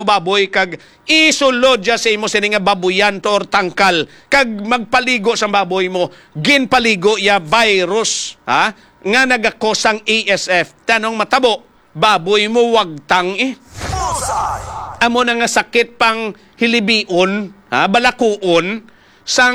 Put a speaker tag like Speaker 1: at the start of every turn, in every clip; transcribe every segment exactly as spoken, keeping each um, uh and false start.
Speaker 1: baboy kag isulod dya sa imo sini nga babuyan to or tangkal kag magpaligo sa baboy mo ginpaligo ya virus ha nga nagakosang A S F. Tanong matabo, baboy mo wag tang eh. Amo na nga sakit pang hilibion, ha, balakuon, sang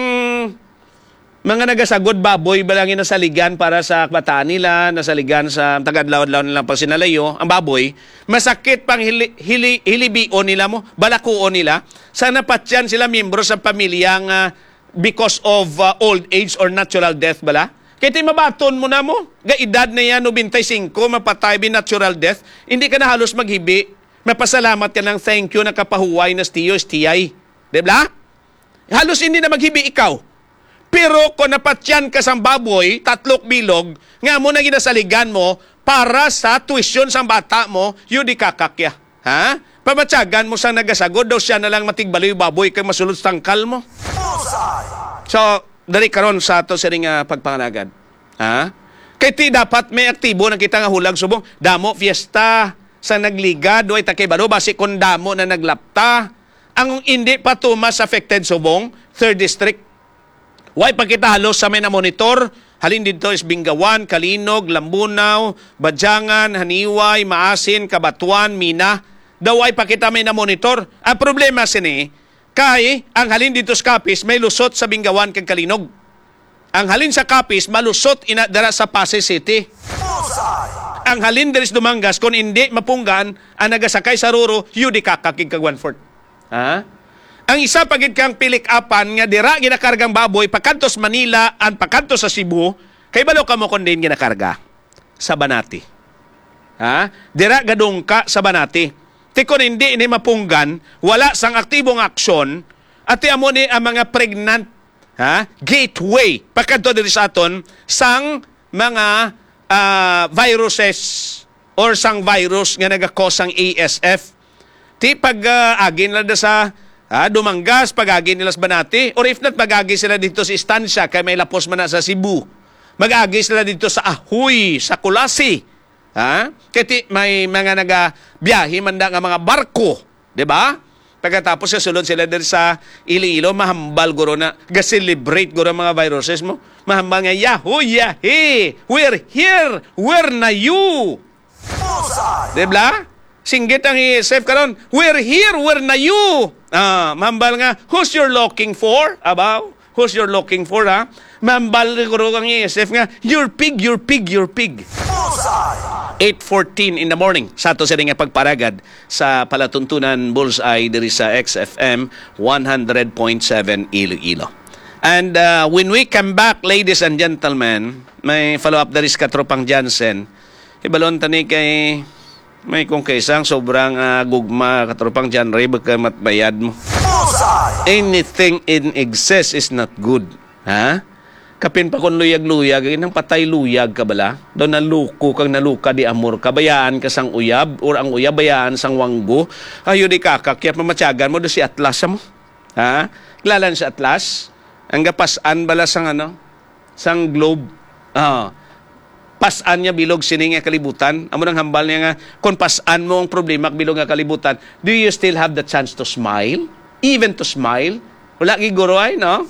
Speaker 1: mga nagasagod baboy balangin na saligan para sa bataan nila, nasaligan sa tagadlaw-adlaw nilang pag sinalayo, ang baboy, masakit pang hili, hili, hilibion nila mo, balakuon nila, sa napatyan sila miyembro sa pamilya nga because of uh, old age or natural death bala. Kaya ti mabaton mo na mo, ga edad na yan, ninety-five, mapatay bin natural death, hindi ka na halos maghibi, mapasalamat ka ng thank you na kapahuway na stiyo, stiyay. Diba? Halos hindi na maghibi ikaw. Pero kung napatyan ka sa baboy, tatlok bilog, nga mo na ginasaligan mo para sa tuition sa bata mo, yun di kakakya. Ha? Pamatyagan mo sa nagasagod, daw siya na lang matigbalo yung baboy kay masulod sa tangkal mo. So, dari karon sa ato sa ring uh, pagpanganagad. Ha? Kaya ti dapat may aktibo na kita nga hulag subong. Damo, fiesta, sa nagligad, o itakay baro, basi kung damo na naglapta. Ang hindi pa tumas affected subong, third district. Why pa kita halos sa may na monitor, halin dito is Bingawan, Kalinog, Lambunaw, Badyangan, Haniway, Maasin, Kabatuan, Mina. Daw ay pa kita may na monitor. Ang problema sini, kay ang halin dito sa Capiz, may lusot sa Bingawan kag Kalinog. Ang halin sa Capiz, malusot ina dara sa Pasay City. Ang halin diri sa Dumangas, kung hindi mapunggan, ang nagasakay sa Ruro, yun di kakakig kag one-fourth. Ha? Ang isa pagid kang pilik-apan nga dira ginakargang baboy pakantos Manila an pakantos sa Cebu kay balo ka mo kun din ginakarga sa Banati. Ha? Dira gadong ka sa Banati. Ti kun hindi ini mapunggan, wala sang aktibong aksyon at ti amo ni ang mga pregnant ha gateway pakanto diri sa aton sang mga uh, viruses or sang virus nga nagakos ang A S F. Ti pag uh, agin lang sa Ah, Dumanggas, pag-agi nila sa Banati. Or if not, pag-agi sila dito sa Istansya, kaya may lapos man na sa Cebu. Mag-agi sila dito sa Ahoy, sa Kulasi. Ha? Kaya may mga nag-biyahe, manda nga mga barko. Diba? Pagkatapos sa sulod sila dito sa Iloilo, mahambal guro na, ga-celebrate guro mga viruses mo. Mahambal nga, Yahoo, yahe! We're here! Where na you? Diba? Singgit ang I S F karon, we're here, where na you? Ah, mambal nga, who's you're looking for? Abaw, who's you're looking for, ha? Mambal ko ang I S F nga, you're pig, you're pig, you're pig. eight fourteen in the morning, sa ato sa nga pagparagad sa palatuntunan Bullseye diri sa X F M one hundred point seven Iloilo. And uh, when we come back, ladies and gentlemen, may follow-up diri sa Katropang Jansen. Ibalon tani kay may kung kaisang sobrang uh, gugma Katropang Jan Ray baka matbayad mo. Anything in excess is not good. Ha? Kapin pa kung luyag-luyag, inang patay luyag ka bala? Doon naluko kang naluka di amor, kabayaan ka sang uyab, or ang uyab bayaan sang wanggo, ayo di kakak, kaya mamatyagan mo do si Atlas mo. Ha? Kilalan si Atlas? Ang gapasan bala sang ano? Sang globe. Ah. Pasan niya bilog sini nga kalibutan. Amo nang hambal niya nga, kung pasan mo ang problema bilog nga kalibutan, do you still have the chance to smile? Even to smile? Wala giguro ay, no?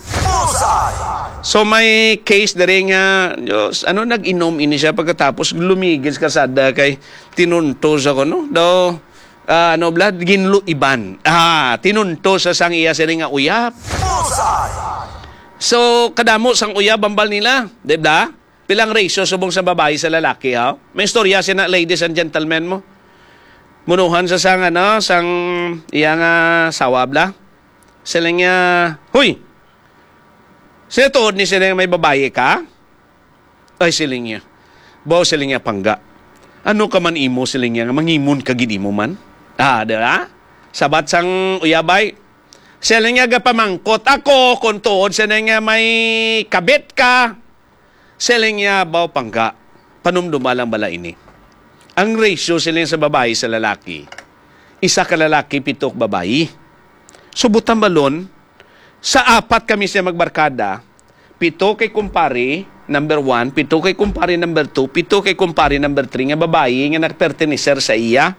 Speaker 1: So may case na rin nga, Diyos, ano, nag-inom ini siya pagkatapos lumigil sa kasada kay tinuntos ako, no? Do, uh, ano, blad, ginlo iban. Ah, tinuntos sa sang iya sini nga uyap. So, kadamo sang uyap, bambal nila. Diba? Pilang ratio subong sa babae sa lalaki, ha? May istorya sina, ladies and gentlemen mo. Munuhan sa sang, ano, sang iya nga sawabla. Sila nga, huy! Sila tuod ni sila may babae ka? Ay, sila nga. Bawa sila nga pangga. Ano ka man imo sila nga, mangimon ka gini mo man? Ah, diba? Sabat sang uyabay. Sila nga gapamangkot ako kung tuod sila nga may kabit ka. Sila nga bawa pangga. Panumdumalang bala ini. Ang ratio sila sa babae sa lalaki. Isa ka lalaki, pitok babae. Subutan balon, sa apat kami siya magbarkada, pito kay kumpare, number one, pito kay kumpare number two, pito kay kumpare number three, nga babae nga nagperteniser sa iya.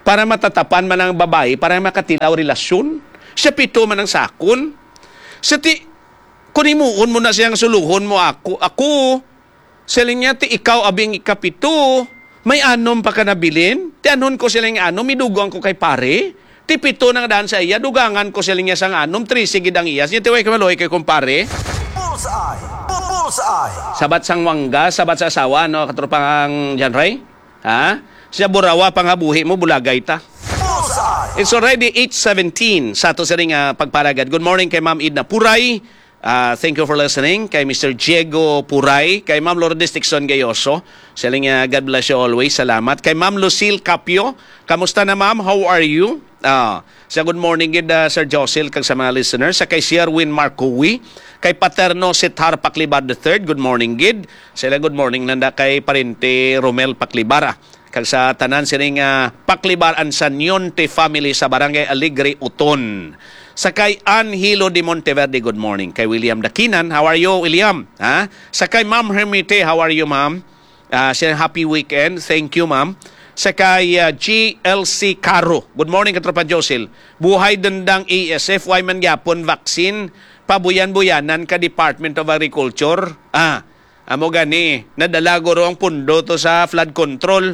Speaker 1: para matatapan man ang babae, para makatilaw relasyon. Siya pito man ang sakon. Sa ti, kunimuon mo na siyang suluhon mo ako. Ako, siling niya, ti ikaw abing ikapito, may anom pa ka nabilin? Ti anon ko siling anom, midugang ko kay pare? Ti pito nang daan sa iya, dugangan ko siling niya sang anom, trisigid ang iyas. Yung tiway kamaloy kay kumpare.
Speaker 2: Bullseye! Bullseye!
Speaker 1: Sabat sang wangga, sabat sa asawa, no? Katropang Jan Ray? Ha? Siya burawa, pangabuhi mo, bulagay ta.
Speaker 2: Bullseye!
Speaker 1: It's already eight seventeen sa ato siring uh, pagparagad. Good morning kay Ma'am Idna Puray. Uh, thank you for listening. Kay Mister Diego Puray. Kay Ma'am Lourdes Dixon Gayoso. Siling uh, God bless you always. Salamat. Kay Ma'am Lucille Capio. Kamusta na ma'am? How are you? Uh, sa good morning gid uh, Sir Josil kag sa mga listeners. Sa kay Sherwin Marcowi. Kay Paterno Sithar Paklibad the third. Good morning gid. Sila good morning nanda kay Parente Romel Paklibara. Kag sa tanan sining uh, Paklibar and Sanyonte family sa Barangay Alegre, Uton. Sa kay Angelo de Monteverde, good morning. Kay William Dakinan, how are you, William? Ha? Sa kay Ma'am Hermite, how are you, ma'am? Uh, siya happy weekend. Thank you, ma'am. Sa kay uh, G L C Caro, good morning, Katropa Josil. Buhay dendang A S F, why man gyapon vaccine, pabuyan-buyanan ka Department of Agriculture. Ah, amo gani, nadalago ro ang pundo to sa flood control.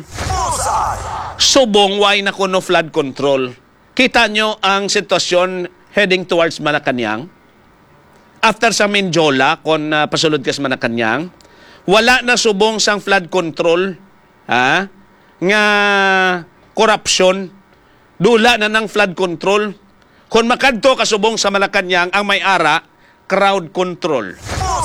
Speaker 1: Subong, why na kuno flood control? Kita nyo ang sitwasyon heading towards Malacanang. After sa Menjola, kung uh, pasulod ka sa Malacanang, wala na subong sang flood control, ha? Nga corruption, dula na ng flood control. Kung makadto kasubong sa Malacanang, ang may-ara, crowd control.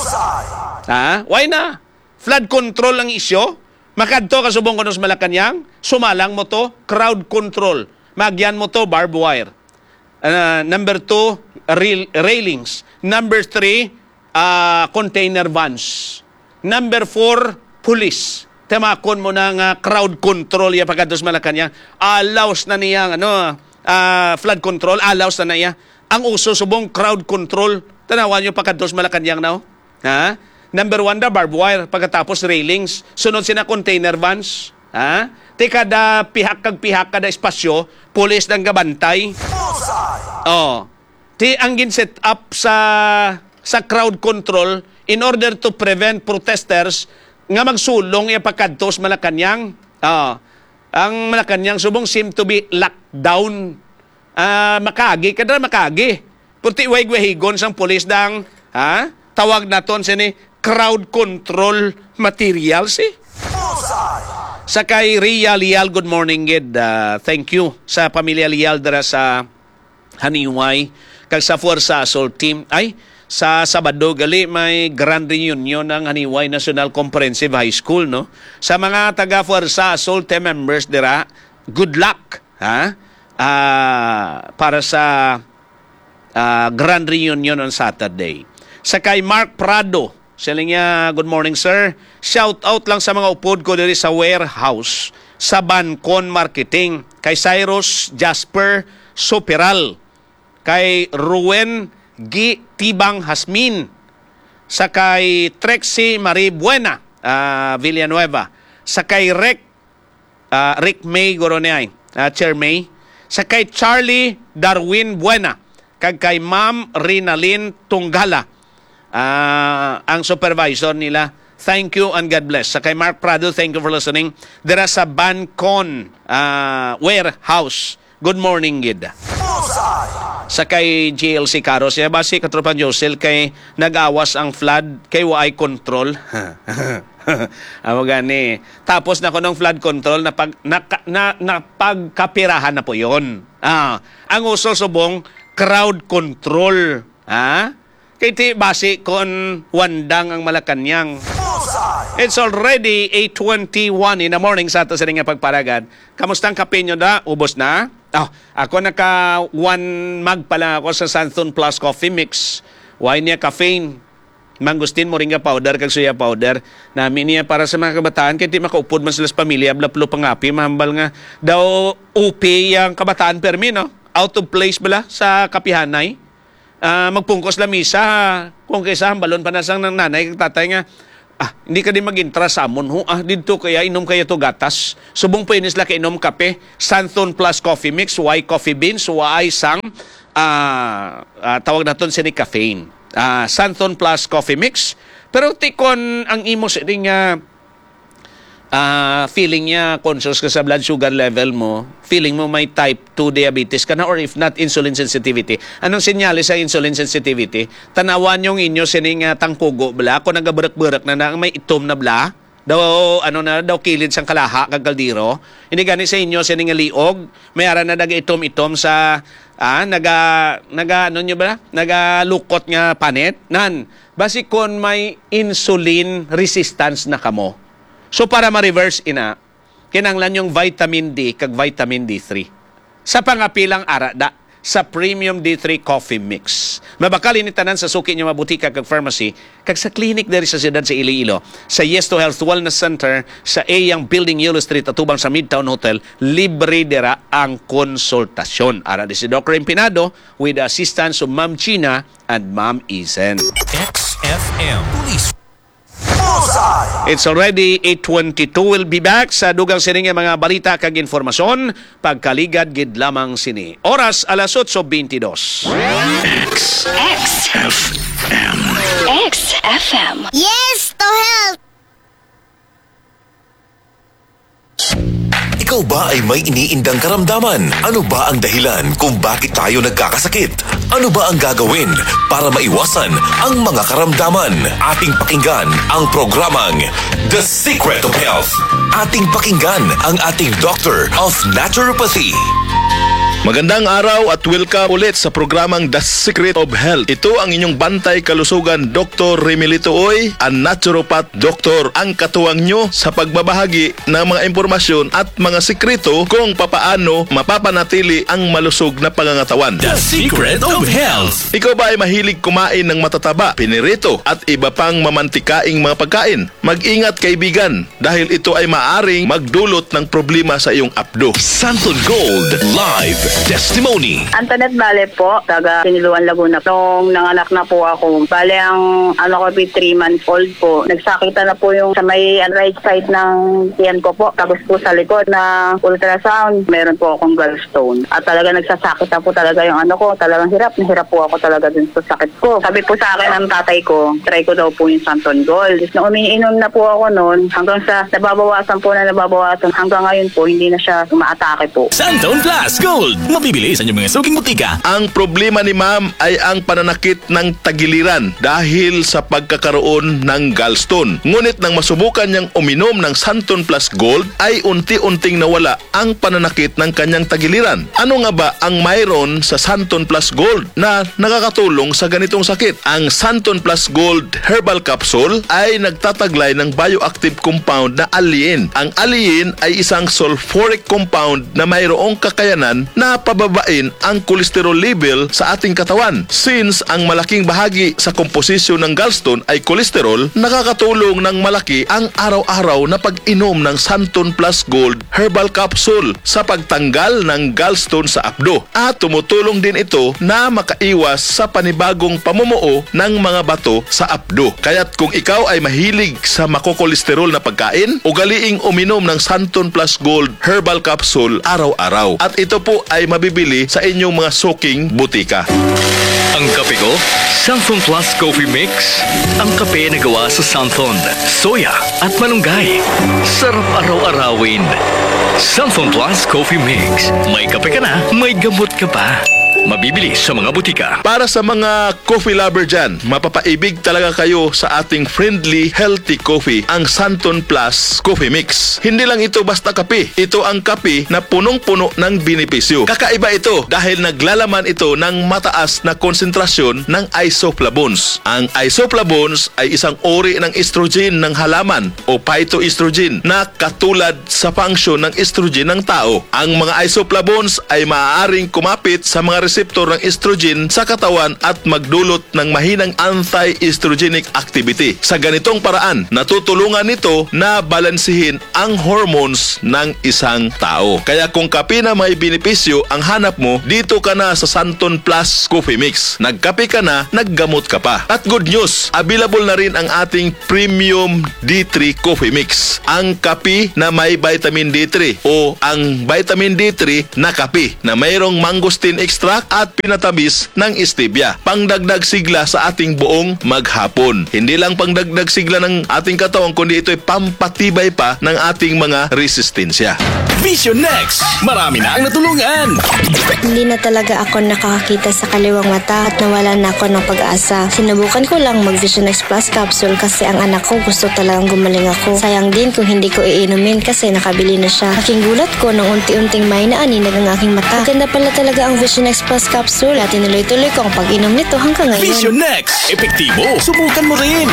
Speaker 1: Ha? Why na? Flood control ang isyo. Makadto kasubong ko sa Malacanang, sumalang mo to, crowd control. Magyan mo to, barbed wire. Uh, number two, rail, railings. Number three, uh, container vans. Number four, police. Temakon mo ng uh, crowd control ya pagkadto sa Malacanang. Allows na niya, ano, uh, flood control, allows na niya. Ang uso subong crowd control, tanawan nyo pagkadto sa Malacanang na, ha? Number one, the barbed wire. Pagkatapos railings. Sunod sina container vans. Ha? Ti kada pihak kag pihak kada espasyo, pulis ng gabantay. Oh. Ti ang gin-set up sa sa crowd control in order to prevent protesters nga magsulong ya pagkadto sa Malacanang. Oh. Ang Malacanang subong seem to be lockdown. Uh, makagi kada makagi. Puti way-wayhigon sang pulis dang, ha? Tawag naton sini crowd control materials eh. Sa kay Ria Lial, good morning gid. Uh, thank you sa pamilya Lial dara sa Haniway kag sa Forza Assault Team. Ay, sa Sabado gali may grand reunion ng Haniway National Comprehensive High School, no? Sa mga taga Forza Assault Team members dira, good luck, ha? Uh, para sa uh, grand reunion on Saturday. Sa kay Mark Prado, siling niya, good morning sir. Shout out lang sa mga upod ko diri sa warehouse sa Bancon Marketing. Kay Cyrus Jasper Soperal. Kay Ruwen G. Tibang Hasmin. Sa kay Trexie Marie Buena uh, Villanueva. Sa kay Rick uh, Rick May Goronay, uh, Chair May. Sa kay Charlie Darwin Buena. Kag kay Ma'am Rinalyn Tunggala. Uh, ang supervisor nila. Thank you and God bless. Sa kay Mark Prado, thank you for listening. Dira sa Bancon uh, Warehouse. Good morning, gid. Sa kay G L C Caro, siya ba si Katropan Josel kay nag-awas ang flood kay waay control. Amo gani. Tapos na ko ng flood control na pag na, na, na pagkapirahan na po 'yon. Ah, ang uso subong crowd control. Ha? Kaya ti basi kon wandang ang Malacanang. It's already eight twenty-one in the morning sa ato sa nga pagparagad. Kamustang kape nyo na? Ubos na? Oh, ako naka one mug pa lang ako sa Santhon Plus Coffee Mix. Why niya caffeine? Mangustin moringa powder kag soya powder. Namin niya para sa mga kabataan kaya di makaupod man sila sa pamilya. Blaplo pangapi, mahambal nga. Daw upi yung kabataan permi, no? Out of place bala sa kapihanay. Uh, magpungkos la misa kung kaysa balon pa nasang ng nanay tatay nga Ah, hindi ka din mag-interest sa amon ho. Ah, dito kaya inom kaya to gatas. Subong po inis la kay inom kape. Santon plus coffee mix, why coffee beans, why sang ah, ah, tawag naton sini caffeine. Ah, Santon plus coffee mix. Pero tikon ang imo sa nga ah, feeling niya conscious ka sa blood sugar level mo, feeling mo may type two diabetes ka na or if not insulin sensitivity. Anong senyales sa insulin sensitivity? Tanawan yung inyo sining uh, tangpugo bla kung nagaburak-burak na na may itom na bla daw ano na daw kilid sang kalaha kag kaldero. Hindi gani sa inyo sining liog, may ara na naga-itom-itom sa ah naga naga ano nyo ba? Nagalukot nga panet nan. Basi kon may insulin resistance na kamo. So para ma-reverse ina, kinanglan yung vitamin D kag vitamin D three. Sa pangapilang arada, sa Premium D three Coffee Mix. Mabakal initanan sa suki niyo mabutika kag pharmacy, kag sa clinic diri sa siyudad sa Iloilo, sa Yes to Health Wellness Center, sa Ayang Building Yellow Street atubang sa Midtown Hotel, libre dira ang konsultasyon. Ara di si Doctor Empinado with the assistance of Ma'am China and Ma'am Isen.
Speaker 3: X F M Police.
Speaker 2: Bullseye.
Speaker 1: It's already eight twenty-two. We'll be back sa dugang sining nga mga balita kag informasyon pagkaligad gid lamang sini. Oras alas eight twenty-two.
Speaker 3: X
Speaker 4: X
Speaker 3: F M.
Speaker 4: X F M.
Speaker 5: Yes to health!
Speaker 3: Ikaw ba ay may iniindang karamdaman? Ano ba ang dahilan kung bakit tayo nagkakasakit? Ano ba ang gagawin para maiwasan ang mga karamdaman? Ating pakinggan ang programang The Secret of Health. Ating pakinggan ang ating Doctor of Naturopathy.
Speaker 6: Magandang araw at welcome ulit sa programang The Secret of Health. Ito ang inyong bantay kalusugan, Doctor Remilito Oy, ang naturopath doctor, ang katuwang nyo sa pagbabahagi ng mga impormasyon at mga sikreto kung papaano mapapanatili ang malusog na pangangatawan.
Speaker 3: The Secret of Health.
Speaker 6: Ikaw ba ay mahilig kumain ng matataba, pinirito at iba pang mamantikaing mga pagkain? Mag-ingat kaibigan dahil ito ay maaring magdulot ng problema sa iyong apdo.
Speaker 3: Santon Gold Live Testimony.
Speaker 7: Antoinette Bale po, taga Siniluan, Laguna. Nung nanganak na po ako, bale ang ano ko po, three months old po. Nagsakita na po yung sa may right side ng tiyan ko po. Tapos po sa likod na ultrasound, meron po akong gallstone. At talaga nagsasakit na po talaga yung ano ko. Talagang hirap, nahirap po ako talaga dun sa sakit ko. Sabi po sa akin ng tatay ko, try ko daw po yung Santon Gold. Nung umiinom na po ako noon, hanggang sa nababawasan po na nababawasan, hanggang ngayon po, hindi na siya umaatake po.
Speaker 3: Santon Plus Gold. Mabibili sa inyong mga suking butika.
Speaker 6: Ang problema ni ma'am ay ang pananakit ng tagiliran dahil sa pagkakaroon ng gallstone. Ngunit nang masubukan niyang uminom ng Santon Plus Gold ay unti-unting nawala ang pananakit ng kanyang tagiliran. Ano nga ba ang mayroon sa Santon Plus Gold na nakakatulong sa ganitong sakit? Ang Santon Plus Gold Herbal Capsule ay nagtataglay ng bioactive compound na alliin. Ang alliin ay isang sulfuric compound na mayroong kakayanan na pababain ang cholesterol level sa ating katawan. Since ang malaking bahagi sa komposisyon ng gallstone ay cholesterol, nakakatulong ng malaki ang araw-araw na pag-inom ng Santon Plus Gold Herbal Capsule sa pagtanggal ng gallstone sa apdo. At tumutulong din ito na makaiwas sa panibagong pamumuo ng mga bato sa apdo. Kaya't kung ikaw ay mahilig sa makokolesterol na pagkain, ugaliing uminom ng Santon Plus Gold Herbal Capsule araw-araw. At ito po ay mabibili sa inyong mga suking butika.
Speaker 8: Ang kape ko, Santon Plus Coffee Mix. Ang kape na gawa sa Santon, soya at malunggay. Sarap araw-arawin. Santon Plus Coffee Mix. May kape ka na, may gamot ka pa. Mabibili sa mga butika.
Speaker 6: Para sa mga coffee lover dyan, mapapaibig talaga kayo sa ating friendly, healthy coffee, ang Santon Plus Coffee Mix. Hindi lang ito basta kape. Ito ang kape na punong-puno ng benepisyo. Kakaiba ito dahil naglalaman ito ng mataas na konsentrasyon ng isoflavones. Ang isoflavones ay isang uri ng estrogen ng halaman o phytoestrogen na katulad sa function ng estrogen ng tao. Ang mga isoflavones ay maaaring kumapit sa mga receptor ng estrogen sa katawan at magdulot ng mahinang anti-estrogenic activity. Sa ganitong paraan, natutulungan nito na balansihin ang hormones ng isang tao. Kaya kung kape na may benepisyo ang hanap mo, dito ka na sa Santon Plus Coffee Mix. Nagkape ka na, naggamot ka pa. At good news, available na rin ang ating Premium D three Coffee Mix. Ang kape na may vitamin D three o ang vitamin D three na kape na mayroong mangosteen extract at pinatamis ng stevia. Pangdagdag sigla sa ating buong maghapon. Hindi lang pangdagdag sigla ng ating katawan, kundi ito'y pampatibay pa ng ating mga resistensya.
Speaker 2: Vision Next. Marami na ang natulungan.
Speaker 5: Hindi na talaga ako nakakakita sa kaliwang mata at nawala na ako ng pag-asa. Sinubukan ko lang mag Vision X Plus capsule kasi ang anak ko gusto talagang gumaling ako. Sayang din kung hindi ko iinumin kasi nakabili na siya. Aking gulat ko nang unti-unting may naaninag ang aking mata. Ganda pala talaga ang Vision X Plus capsule at tinuloy-tuloy ko ang pag-inom nito hanggang ngayon.
Speaker 2: Vision Next. Epektibo. Subukan mo rin.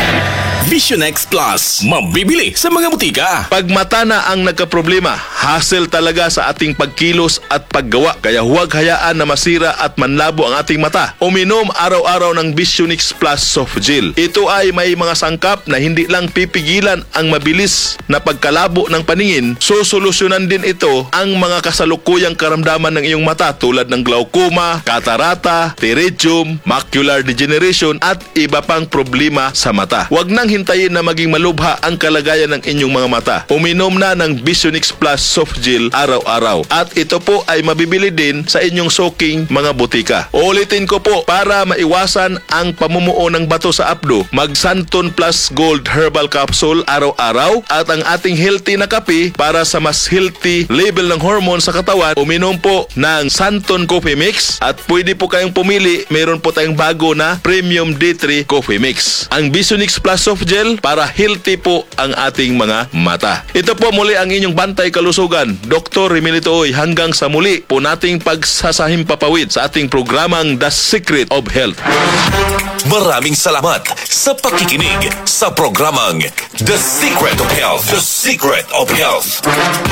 Speaker 2: Vision X Plus. Mabibili sa mga butika.
Speaker 6: Pag mata na ang nagkaproblema, hassle talaga sa ating pagkilos at paggawa. Kaya huwag hayaan na masira at manlabo ang ating mata. Uminom araw-araw ng Vision X Plus Soft Gel. Ito ay may mga sangkap na hindi lang pipigilan ang mabilis na pagkalabo ng paningin, susolusyonan din ito ang mga kasalukuyang karamdaman ng iyong mata tulad ng glaucoma, katarata, pterygium, macular degeneration at iba pang problema sa mata. Huwag nang hintayin na maging malubha ang kalagayan ng inyong mga mata. Uminom na ng Vision X Plus Soft Gel araw-araw. At ito po ay mabibili din sa inyong soking mga butika. Ulitin ko po, para maiwasan ang pamumuo ng bato sa abdo, mag Santon Plus Gold Herbal Capsule araw-araw at ang ating healthy na kape para sa mas healthy level ng hormone sa katawan, uminom po ng Santon Coffee Mix at pwede po kayong pumili, meron po tayong bago na Premium D three Coffee Mix. Ang Vision X Plus Soft Gel para healthy po ang ating mga mata. Ito po muli ang inyong bantay kalusugan, Doktor Remilito Oy. Hanggang sa muli po nating pagsasahimpapawid sa ating programang The Secret of Health.
Speaker 3: Maraming salamat sa pakikinig sa programang The Secret of Health. The Secret of Health.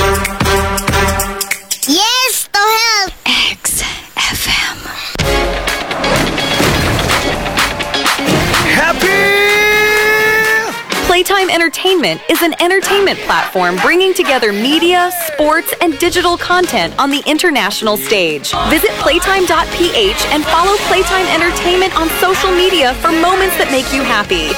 Speaker 9: Yes, to health.
Speaker 4: X F M.
Speaker 10: Playtime Entertainment is an entertainment platform bringing together media, sports, and digital content on the international stage. Visit playtime dot p h and follow Playtime Entertainment on social media for moments that make you happy.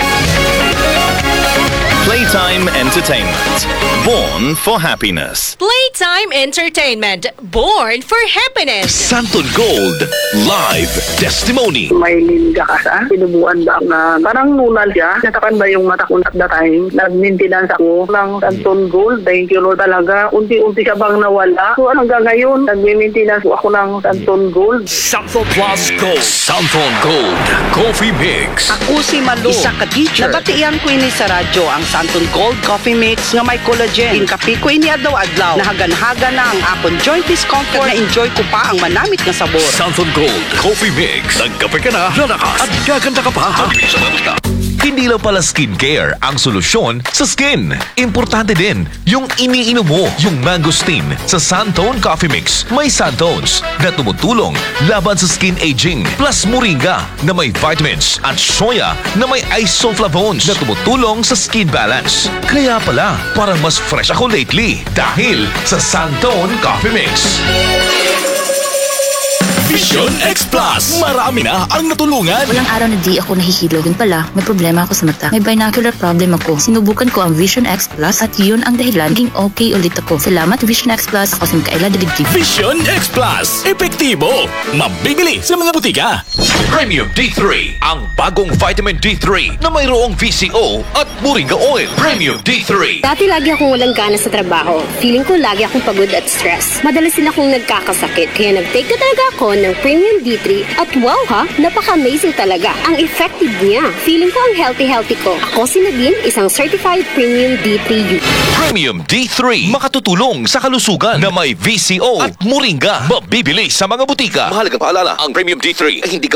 Speaker 2: Playtime Entertainment. Born for happiness.
Speaker 11: Playtime Entertainment. Born for happiness.
Speaker 3: Santon Gold Live Testimony.
Speaker 7: May lingga ka sa sinubuan ba na parang nunal siya. Natakan ba yung mata ko at the time? Nag-maintenance ako ng Santon Gold. Thank you Lord talaga. Unti-unti siya bang nawala. So hanggang ngayon, nag-maintenance ako ng Santon Gold.
Speaker 2: Santon Plus Gold.
Speaker 8: Santon Gold Coffee Mix.
Speaker 12: Ako si Malu, isa ka teacher. Nabatian ko ini sa radyo ang Santon Gold Coffee Mix nga may collagen. Inkapi ko ini adlaw-adlaw. Nahagan-haga na ang akong joint discomfort. Na-enjoy ko pa ang manamit na sabor.
Speaker 8: Santon Gold Coffee Mix. Nagkape ka na, lalakas at gaganda ka pa. Mabibili sa mga butika.
Speaker 3: Hindi lang pala skincare ang solusyon sa skin. Importante din yung iniinom mo, yung mangosteen sa Santon Coffee Mix. May Santones na tumutulong laban sa skin aging, plus moringa na may vitamins at soya na may isoflavones na tumutulong sa skin balance. Kaya pala, parang mas fresh ako lately dahil sa Santon Coffee Mix.
Speaker 2: Vision X Plus. Marami na ang natulungan.
Speaker 13: Walang araw na di ako nahihilo. Yun pala, may problema ako sa mata. May binocular problem ako. Sinubukan ko ang Vision X Plus at yun ang dahilan naging okay ulit ako. Salamat Vision X Plus. Ako si Mikaela Daligdig.
Speaker 2: Vision X Plus. Epektibo. Mabibili sa mga butika.
Speaker 3: Premium D three, ang bagong vitamin D three na mayroong V C O at moringa oil. Premium D three.
Speaker 14: Dati lagi akong walang gana sa trabaho. Feeling ko lagi akong pagod at stress. Madalas din akong nagkakasakit. Kaya nag-take na talaga ako ng Premium D three at wow ha, napaka-amazing talaga. Ang effective niya. Feeling ko ang healthy-healthy ko. Ako si Nadine, isang certified Premium D three user.
Speaker 3: Premium D three, makatutulong sa kalusugan na may V C O at moringa. Mabibili sa mga butika. Mahalagang paalala, ang Premium D three ay hindi gamot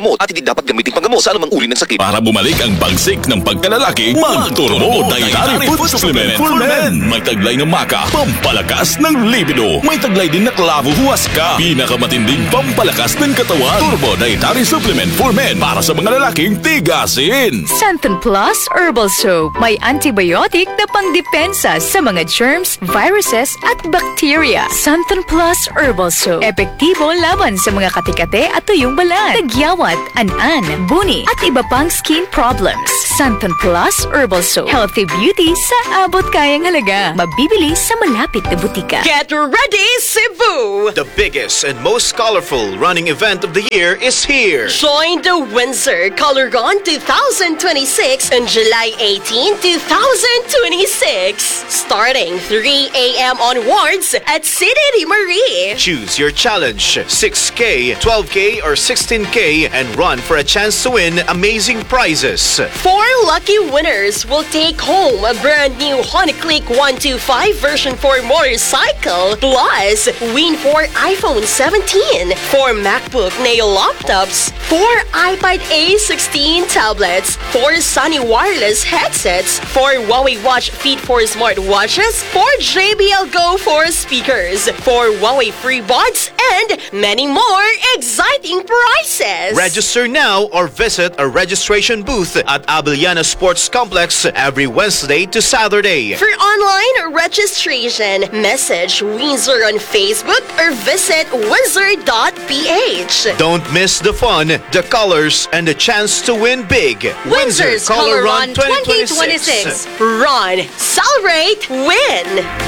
Speaker 3: gamot at hindi dapat gamitin panggamot sa anumang uri ng sakit.
Speaker 2: Para bumalik ang bagsik ng pagkalalaki, mag-Turbo Dietary Food Supplement for Men. May taglay ng maka, pampalakas ng libido. May taglay din na klavo huwaska, pinakamatinding pampalakas ng katawan. Turbo Dietary Supplement for Men para sa mga lalaking tigasin.
Speaker 4: Santon Plus Herbal Soap. May antibiotic na pangdepensa sa mga germs, viruses at bacteria. Santon Plus Herbal Soap. Epektibo laban sa mga katikate at tuyong balat, tagyawat, an-an, buni at iba pang skin problems. Santon Plus Herbal Soap. Healthy beauty sa abot kayang halaga. Mabibili sa malapit na butika.
Speaker 11: Get ready, Cebu!
Speaker 15: The biggest and most colorful running event of the year is here.
Speaker 11: Join the Windsor Color-Con twenty twenty-six on July eighteenth, twenty twenty-six. Starting three a.m. onwards at City de Marie.
Speaker 15: Choose your challenge, six K, twelve K, or sixteen K, and run for a chance to win amazing prizes.
Speaker 11: Four lucky winners will take home a brand new Honda Click one twenty-five version four motorcycle, plus win four iPhone seventeen, four MacBook Neo laptops, four iPad A sixteen tablets, four Sony wireless headsets, four Huawei Watch Fit four smartwatches, four J B L Go four speakers, four Huawei free buds, and many more exciting prizes.
Speaker 15: Register now or visit a registration booth at Abiliana Sports Complex every Wednesday to Saturday.
Speaker 11: For online registration, message Windsor on Facebook or visit windsor dot p h.
Speaker 15: Don't miss the fun, the colors, and the chance to win big.
Speaker 11: Windsor's Color Run twenty twenty-six. Run, celebrate, win!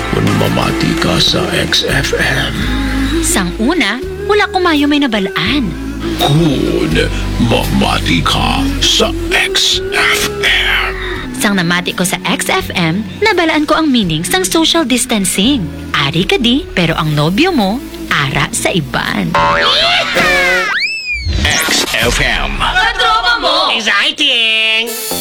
Speaker 16: Mamati ka sa X F M.
Speaker 17: Sang una, wala kumayo may nabalaan.
Speaker 16: Kun, mamati ka sa X F M.
Speaker 17: Sang namati ko sa X F M, nabalaan ko ang meaning sang social distancing. Ari ka di, pero ang nobyo mo, ara sa iban.
Speaker 2: X F M.
Speaker 11: Katropa mo!
Speaker 18: Exciting!